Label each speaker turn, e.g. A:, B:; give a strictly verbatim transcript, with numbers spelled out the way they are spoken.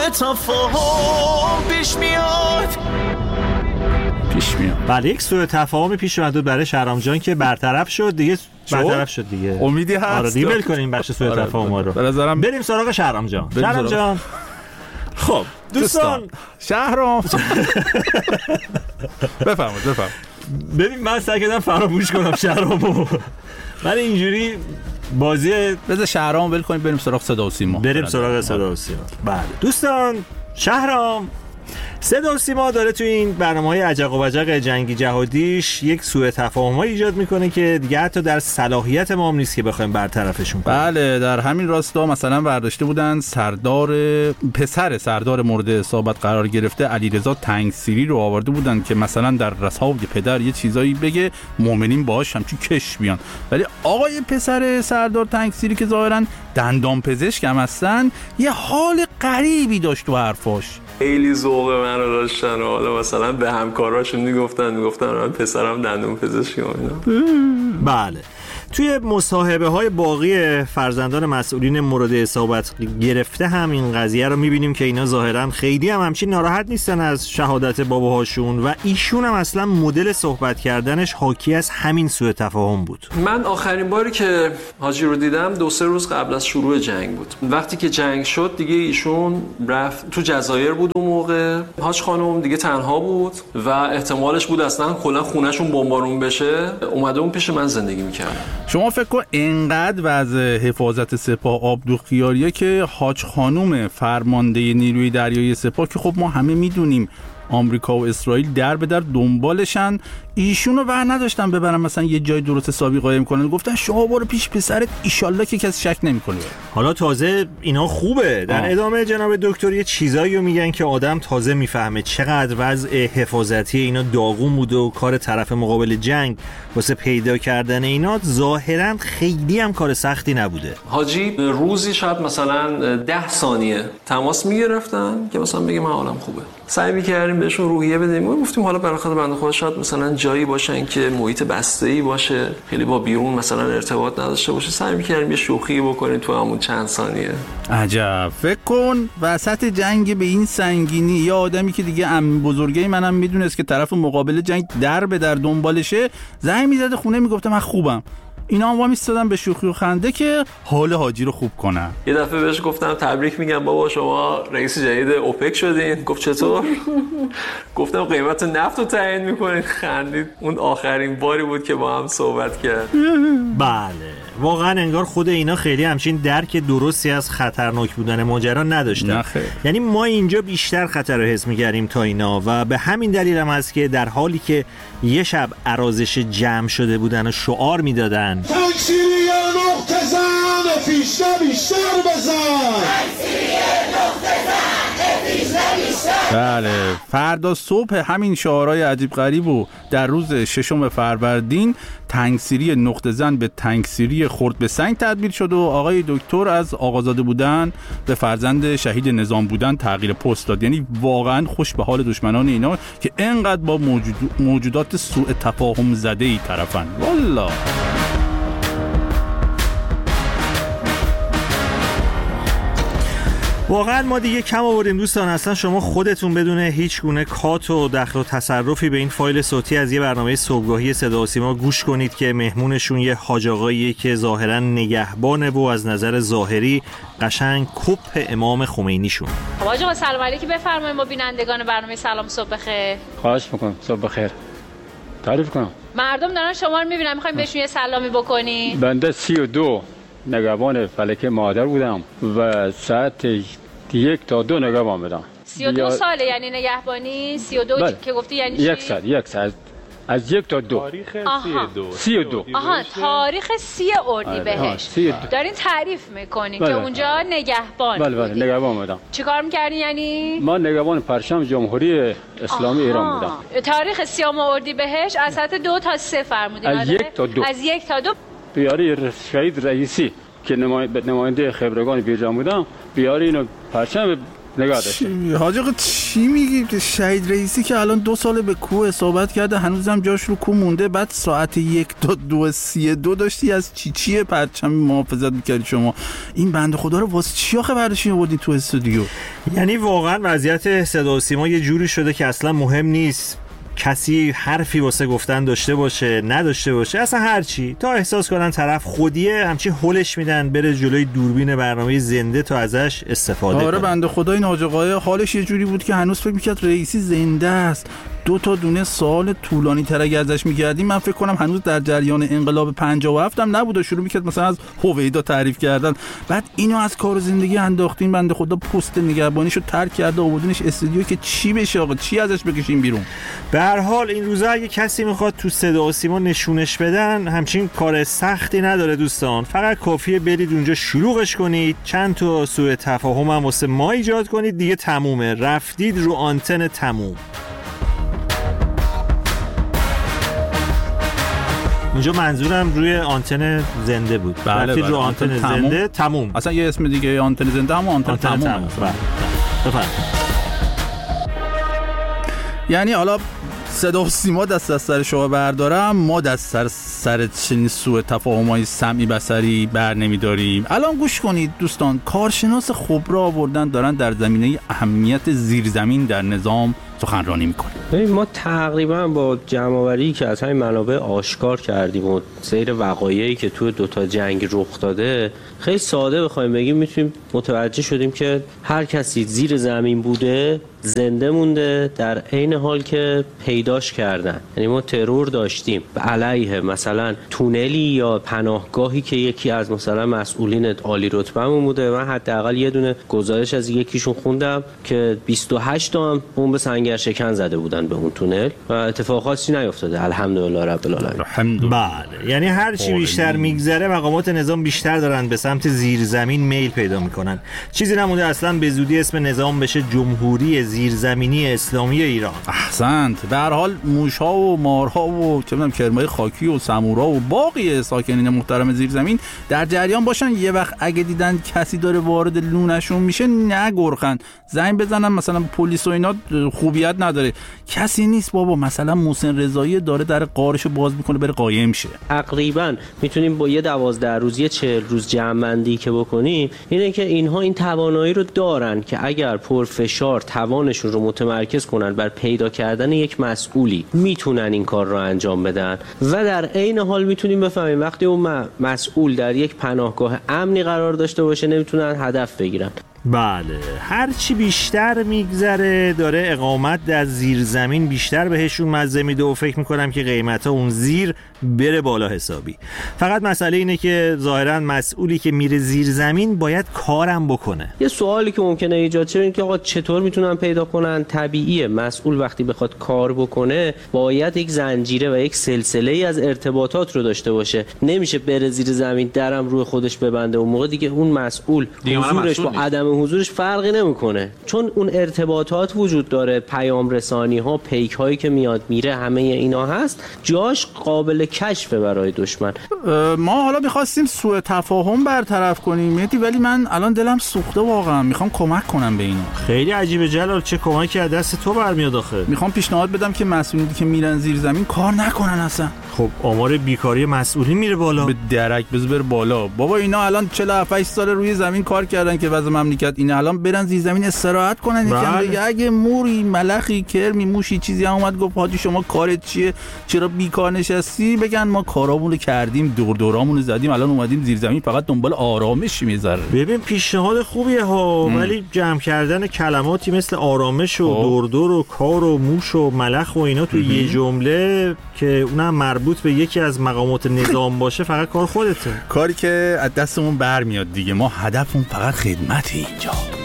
A: تفاهم پیش میاد
B: پیش میاد
C: بله یک سوء تفاهمی پیش اومد برای شهرام جان که برطرف شد دیگه برطرف شد دیگه
B: امیدی هست
C: آره دیگه ول کنیم بخش سوء تفاهم رو
B: به نظرم
C: بریم سراغ شهرام جان شهرام جان خب دوستان
B: شهرام بفرمایید بفرمایید
C: ببین من سعی کردم فراموش کنم شهرامو من اینجوری بازی
B: بذار شهرام ول کنیم بریم سراغ صدا و سیما
C: بریم سراغ صدا و سیما بله دوستان شهرام صدا و سیما داره تو این برنامه‌های عجق و وجق جنگی جهادیش یک سوء تفاهم‌های ایجاد میکنه که دیگه حتی در صلاحیت ما هم نیست که بخوایم برطرفشون کنیم.
B: بله در همین راستا مثلا برداشته بودن سردار پسر سردار مورد اصابت قرار گرفته علیرضا تنگسیری رو آورده بودن که مثلا در رسای پدر یه چیزایی بگه مؤمنین باهاش همچین کش بیان، ولی آقای پسر سردار تنگسیری که ظاهرا دندان پزشک هم هستن یه حال غریبی داشت تو حرفاش.
D: خیلی ذوق من رو داشتن و حالا مثلا به همکاراشون میگفتن میگفتن من پسرم دندون پزشکی و اینا.
C: بله توی مصاحبه های باقی فرزندان مسئولین مورد اصابت گرفته هم این قضیه رو میبینیم که اینا ظاهرا خیلی هم همچین ناراحت نیستن از شهادت باباهاشون و ایشون هم اصلا مدل صحبت کردنش حاکی از همین سوء تفاهم بود.
D: من آخرین باری که حاجی رو دیدم دو سه روز قبل از شروع جنگ بود. وقتی که جنگ شد دیگه ایشون رفت تو جزایر بود اون موقع، حاج خانم دیگه تنها بود و احتمالش بود اصلا کلا خونه‌شون بمبارون بشه، اومده اون پیش من زندگی می‌کرد.
B: شما فکر کن اینقدر وضع حفاظت سپاه آبدوغ-خیاریه که حاج خانوم فرمانده نیروی دریایی سپاه که خب ما همه میدونیم آمریکا و اسرائیل در به در دنبالشن، ایشونو ور نداشتن ببرن مثلا یه جای درست حسابی قایم کنن، گفتن شما برو پیش پسرت ایشالله که کسی شک نمیکنه.
C: حالا تازه اینا خوبه در آه. ادامه جناب دکتر یه چیزایی رو میگن که آدم تازه میفهمه چقدر وضع حفاظتی اینا داغون بوده و کار طرف مقابل جنگ واسه پیدا کردن اینا ظاهرا خیلی هم کار سختی نبوده.
D: حاجی روزی شاید مثلا ده ثانیه تماس میگرفتن که مثلا بگه من حالم خوبه، سعی می‌کردیم بهشون روحیه بدیم، گفتیم حالا برای خود بنده خدا شاید مثلا جایی باشن که محیط بسته‌ای باشه، خیلی با بیرون مثلا ارتباط نداشته باشه، سعی می‌کردیم یه شوخی بکنیم تو همون چند ثانیه.
B: عجب فکر کن وسط جنگ به این سنگینی یه آدمی که دیگه عمه بزرگی منم میدونست که طرف مقابل جنگ در به در دنبالشه زنگ میزده خونه میگفته من خوبم، اینا هم میستادن به شوخی و خنده که حال حاجی رو خوب کنن.
D: یه دفعه بهش گفتم تبریک میگم بابا شما رئیس جدید اوپک شدین. گفت چطور؟ گفتم قیمت نفت رو تعیین میکنین. خندید. اون آخرین باری بود که با هم صحبت کرد.
C: بله واقعا انگار خود اینا خیلی همچین درک درستی از خطرناک بودن ماجرا نداشتن. یعنی ما اینجا بیشتر خطر رو حس می‌کردیم تا اینا و به همین دلیل هم هست که در حالی که یه شب ارازش جمع شده بودن و شعار میدادن
E: تکسیری نقطه زن پیشته بیشتر بزن، تکسیری نقطه زن پیشته بیشتر.
B: بله فردا صبح همین شعارهای عجیب غریب و در روز ششم فروردین تنگسیری نقطه زن به تنگسیری خرد به سنگ تبدیل شد و آقای دکتر از آقازاده بودن به فرزند شهید نظام بودن تغییر پست داد. یعنی واقعا خوش به حال دشمنان اینا که اینقدر با موجود... موجودات سوء تفاهم زده ای طرفن. والله
C: واقعا ما دیگه کم آوردیم دوستان. اصلا شما خودتون بدون هیچ گونه کات و دخل و تصرفی به این فایل صوتی از یه برنامه صبحگاهی صدا و سیما گوش کنید که مهمونشون یه حاج آقاییه که ظاهرا نگهبانه و از نظر ظاهری قشنگ کپ امام خمینی شون.
F: حاج آقا سلام علیکم بفرمایید ما بینندگان برنامه سلام صبح بخیر.
G: خواهش میکنم. صبح بخیر. تعریف کنم.
F: مردم دارن شما رو میبینن میخوایم بهشون یه سلامی بکنین.
G: بنده سی و دو نگهبان فلکه مادر بودم و ساعت یک تا دو نگهبان بودم.
F: سی و دو بیا... ساله یعنی نگهبانی؟ سی و دو
G: بله.
F: که گفتی یعنی چی؟
G: یک ساعت یک ساعت از یک تا دو.
H: تاریخ سی و دو.
G: سی و دو.
F: آها تاریخ سی اردیبهشت. دارین تعریف میکنین که اونجا نگهبان
G: بله بله نگهبان بودم.
F: چیکار میکردین یعنی؟
G: ما نگهبان پرچم جمهوری اسلامی ایران بودم.
F: تاریخ سیام اردیبهشت از ساعت دو تا سه فرمودین؟
G: از یک تا دو.
F: از یک تا دو.
G: بیاری شهید رئیسی که نماینده خبرگان بیرجان بودم بیاری اینو پرچم نگاه داشته.
B: حاج آقا چی میگی؟ شهید رئیسی که الان دو سال به کوه صحبت کرده، هنوزم جاش رو کوه مونده، بعد ساعت یک تا دو سی دو داشتی از چی چیه پرچم محافظت میکردی شما. این بنده خدا رو واسه چی آخه برداشتین آوردین تو استودیو؟
C: یعنی واقعا وضعیت صدا و سیما یه جوری شده که اصلا مهم نیست کسی حرفی واسه گفتن داشته باشه نداشته باشه، اصلا هرچی تا احساس کنن طرف خودیه همچی هولش میدن بره جلوی دوربین برنامه زنده تا ازش استفاده کنه.
B: آره بنده خدا این حاج آقای حالش یه جوری بود که هنوز فکر میکرد رئیسی زنده است. دو تا دونه سال طولانی تر اگه ازش می‌کردیم من فکر کنم هنوز در جریان انقلاب پنجاه و هفت هم نبود و شروع می‌کرد مثلا از هویدا تعریف کردن. بعد اینو از کار زندگی انداختین، بنده خدا پست نگهبانیشو ترک کرده آوردینش استودیو که چی بشه آقا، چی ازش بکشیم بیرون.
C: به هر حال این روزا اگه کسی میخواد تو صدا و سیما نشونش بدن همچین کار سختی نداره دوستان، فقط کافیه برید اونجا شلوغش کنید، چند تا سوء تفاهم هم واسه ما ایجاد کنید، دیگه تمومه، رفتید رو آنتن تموم. اینجا منظورم روی آنتن زنده بود.
B: بله بله.
C: رو آنتن, آنتن زنده تموم.
B: اصلا یه اسم دیگه آنتن زنده هم آنتن, آنتن تموم. تموم. بله.
C: بفرمایید.
B: یعنی حالا صدا و سیما دست از سر شما بردارم، ما دست سر سر چنین سوء تفاهم‌های سمعی بصری بر نمی‌داریم. الان گوش کنید دوستان، کارشناس خبرا آوردن دارن در زمینه اهمیت زیرزمین در نظام سخنرانی میکنه.
H: ببین ما تقریبا با جمع‌آوری که از همین منابع آشکار کردیم و سیر وقایعی که توی دوتا جنگ رخ داده خیلی ساده بخوایم بگیم میتونیم متوجه شدیم که هر کسی زیر زمین بوده زنده مونده، در عین حال که پیداش کردن. یعنی ما ترور داشتیم به علیه مثلا تونلی یا پناهگاهی که یکی از مثلا مسئولین عالی رتبه‌مون بوده. من حداقل یه دونه گزارش از یکیشون خوندم که بیست و هشت تا هم بمب سنگر شکن زده بودن به اون تونل و اتفاق خاصی نیفتاده الحمدلله رب العالمین.
C: بله، یعنی هر چی بیشتر میگذره مقامات نظام بیشتر دارن به سمت زیرزمین میل پیدا میکنن. چیزی نمونده اصلا به زودی اسم نظام بشه جمهوری زیرزمینی اسلامی ایران.
B: احسنت. به هر حال موش‌ها و مارها و چه می‌دونم کرمای خاکی و سمورا و باقی ساکنین محترم زیرزمین در جریان باشن. یه وقت اگه دیدن کسی داره وارد لونشون میشه نگرخن، زنگ بزنن مثلا پلیس و اینا خوبیت نداره، کسی نیست بابا، مثلا محسن رضایی داره در غارشو باز میکنه بره قایم شه.
H: تقریبا میتونیم با یه دوازده روز یه چهل روز جمع‌بندی که بکنیم اینه که اینها این توانایی رو دارن که اگر پرفشار توانشون رو متمرکز کنن بر پیدا کردن یک مسئولی میتونن این کار رو انجام بدن و در عین حال میتونیم بفهمیم وقتی اون مسئول در یک پناهگاه امنی قرار داشته باشه نمیتونن هدف بگیرن.
C: بله، هر چی بیشتر میگذره داره اقامت در زیر زمین بیشتر بهشون مزه میده و فکر میکنم که قیمتا اون زیر بره بالا حسابی. فقط مسئله اینه که ظاهرا مسئولی که میره زیر زمین باید کارم بکنه.
H: یه سوالی که ممکنه ایجاد شه اینه که آقا چطور میتونن پیدا کنن؟ طبیعیه مسئول وقتی بخواد کار بکنه باید یک زنجیره و یک سلسله ای از ارتباطات رو داشته باشه. نمیشه بره زیر زمین درم روی خودش ببنده، اون موقع دیگه اون مسئول حضورش با عدم حضورش فرقی نمیکنه، چون اون ارتباطات وجود داره، پیام رسانی ها، پیک هایی که میاد میره، همه اینا هست، جاش قابل کشفه برای دشمن.
B: ما حالا میخواستیم سوء تفاهم برطرف کنیم مهدی، ولی من الان دلم سوخته واقعا، میخوام کمک کنم به اینا.
C: خیلی عجیبه جلال، چه کمکی از دست تو برمیاد آخه؟
B: میخوام پیشنهاد بدم که مسئولین که میرن زیر زمین کار نکنن اصلا.
C: خب آمار بیکاری مسئولین میره بالا.
B: به درک بز بره بالا بابا، اینا الان چهل و هفت سال روی زمین کار کردن که وضع مملکت اینه، الان برن زیر زمین استراحت کنن یکم دیگه. اگه موری ملخی کرمی موشی چیزی هم اومد گفت حاجی شما کارت چیه، چرا بیکار نشستی، بگن ما کارامون رو کردیم، دور دورامون رو زدیم، الان اومدیم زیر زمین فقط دنبال آرامش میذاره.
C: ببین پیشنهاد خوبیه ها، ولی جمع کردن کلماتی مثل آرامش و دور دور و کار و موش و ملخ و اینا تو یه جمله که اونم مربوط به یکی از مقامات نظام باشه فقط کار خودته،
B: کاری که از دستمون برمیاد دیگه. ما هدفمون فقط خدمت اینجا.